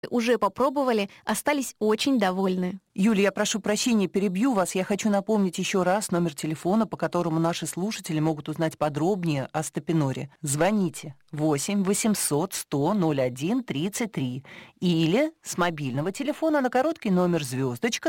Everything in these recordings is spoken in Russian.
уже попробовали, остались очень довольны. Юлия, я прошу прощения, перебью вас. Я хочу напомнить еще раз номер телефона, по которому наши слушатели могут узнать подробнее о стапиноре. Звоните 8 800 100 01 33 или с мобильного телефона на короткий номер звездочка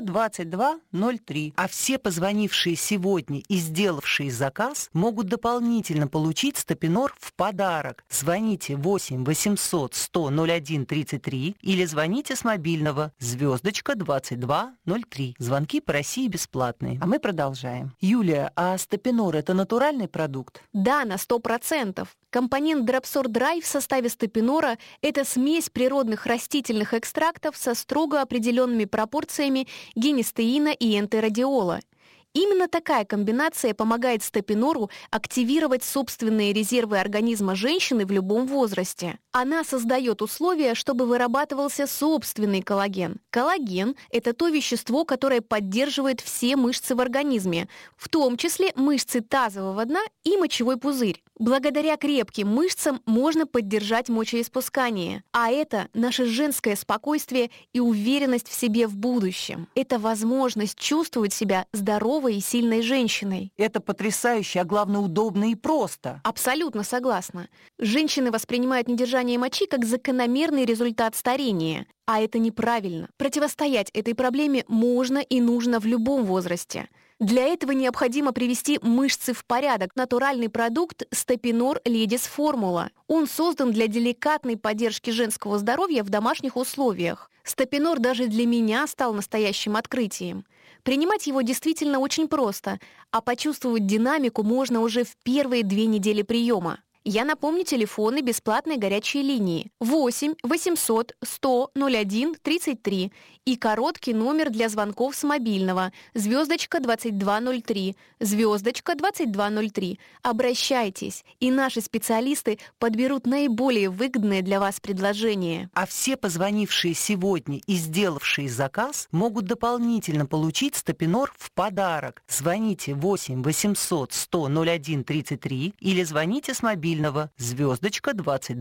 2203. А все позвонившие сегодня и сделавшие заказ могут дополнительно получить стапинор в подарок. Звоните 8 800 100 01 33 или звоните с мобильного звездочка 2203. Звонки по России бесплатные. А мы продолжаем. Юлия, а стапинор — это натуральный продукт? Да, на 100%. Компонент Dropsor Dry в составе стапинора – это смесь природных растительных экстрактов со строго определенными пропорциями гинистеина и энтерадиола. Именно такая комбинация помогает стапинору активировать собственные резервы организма женщины в любом возрасте. Она создает условия, чтобы вырабатывался собственный коллаген. Коллаген – это то вещество, которое поддерживает все мышцы в организме, в том числе мышцы тазового дна и мочевой пузырь. Благодаря крепким мышцам можно поддержать мочеиспускание, а это наше женское спокойствие и уверенность в себе в будущем. Это возможность чувствовать себя здоровой и сильной женщиной. Это потрясающе, а главное удобно и просто. Абсолютно согласна. Женщины воспринимают недержание мочи как закономерный результат старения, а это неправильно. Противостоять этой проблеме можно и нужно в любом возрасте. Для этого необходимо привести мышцы в порядок. Натуральный продукт Стапинор Ladies Formula. Он создан для деликатной поддержки женского здоровья в домашних условиях. Стапинор даже для меня стал настоящим открытием. Принимать его действительно очень просто, а почувствовать динамику можно уже в первые 2 недели приема. Я напомню телефоны бесплатной горячей линии 8 800 100 01 33 и короткий номер для звонков с мобильного звездочка 2203, звездочка 2203. Обращайтесь, и наши специалисты подберут наиболее выгодное для вас предложение. А все позвонившие сегодня и сделавшие заказ могут дополнительно получить стапинор в подарок. Звоните 8 800 100 01 33 или звоните с мобильного звездочка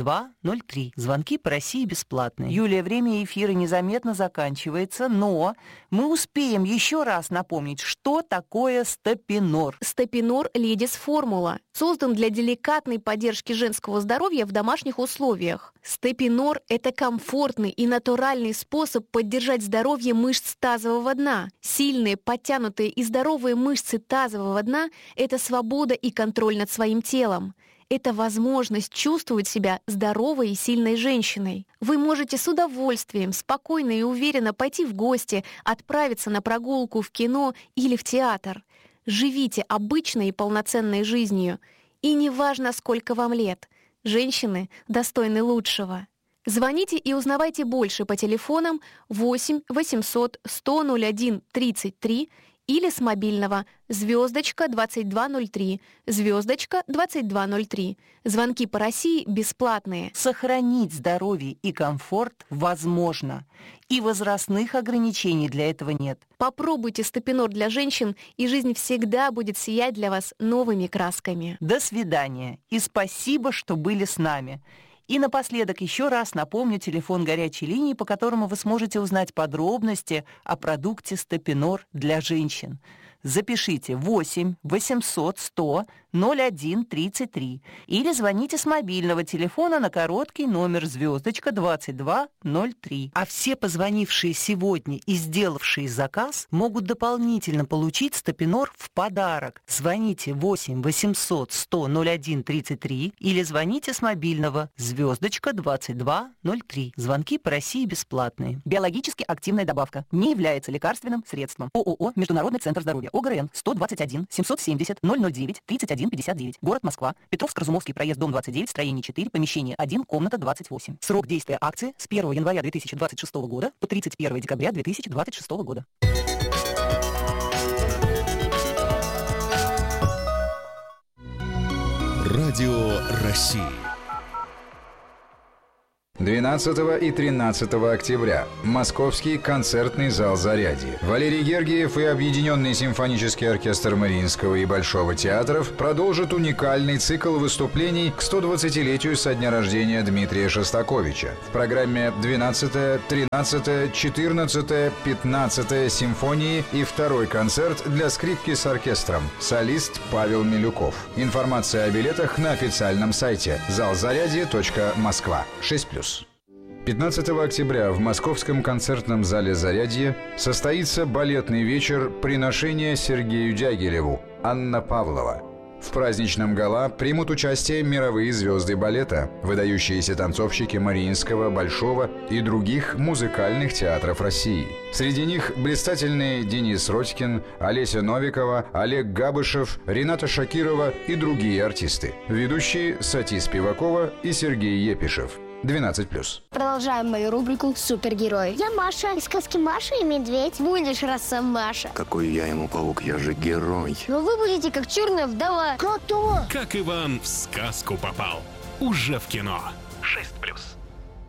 2203. Звонки по России бесплатные. Юлия, время эфира незаметно заканчивается, но мы успеем еще раз напомнить, что такое стапинор. Стапинор Ladies Formula создан для деликатной поддержки женского здоровья в домашних условиях. Стапинор – это комфортный и натуральный способ поддержать здоровье мышц тазового дна. Сильные, подтянутые и здоровые мышцы тазового дна – это свобода и контроль над своим телом. Это возможность чувствовать себя здоровой и сильной женщиной. Вы можете с удовольствием, спокойно и уверенно пойти в гости, отправиться на прогулку в кино или в театр. Живите обычной и полноценной жизнью. И неважно, сколько вам лет. Женщины достойны лучшего. Звоните и узнавайте больше по телефонам 8 800 100 01 33 или с мобильного звездочка 2203, звездочка 2203. Звонки по России бесплатные. Сохранить здоровье и комфорт возможно. И возрастных ограничений для этого нет. Попробуйте стапинор для женщин, и жизнь всегда будет сиять для вас новыми красками. До свидания и спасибо, что были с нами. И напоследок еще раз напомню телефон горячей линии, по которому вы сможете узнать подробности о продукте стапинор для женщин. Запишите 8 800 100 01 33 или звоните с мобильного телефона на короткий номер звездочка 2203. А все позвонившие сегодня и сделавшие заказ могут дополнительно получить стапинор в подарок. Звоните 8 800 100 01 33 или звоните с мобильного звездочка 2203. Звонки по России бесплатные. Биологически активная добавка. Не является лекарственным средством. ООО «Международный центр здоровья». ОГРН 121 770 009 31 59. Город Москва. Петровск-Разумовский проезд, дом 29, строение 4, помещение 1, комната 28. Срок действия акции с 1 января 2026 года по 31 декабря 2026 года. Радио России. 12 и 13 октября. Московский концертный зал «Зарядье». Валерий Гергиев и Объединенный симфонический оркестр Мариинского и Большого театров продолжат уникальный цикл выступлений к 120-летию со дня рождения Дмитрия Шостаковича. В программе 12, 13, 14, 15 симфонии и второй концерт для скрипки с оркестром. Солист Павел Милюков. Информация о билетах на официальном сайте залзарядье.москва. 6+. 15 октября в Московском концертном зале «Зарядье» состоится балетный вечер «Приношение Сергею Дягилеву» Анна Павлова. В праздничном гала примут участие мировые звезды балета, выдающиеся танцовщики Мариинского, Большого и других музыкальных театров России. Среди них блистательные Денис Родькин, Олеся Новикова, Олег Габышев, Рената Шакирова и другие артисты. Ведущие Сати Спивакова и Сергей Епишев. 12+. Продолжаем мою рубрику «Супергерой». Я Маша из сказки «Маша и медведь». Будешь Росомаша. Какой я ему паук, я же герой. Но вы будете как черная вдова. Кто? Как Иван в сказку попал. Уже в кино. 6+.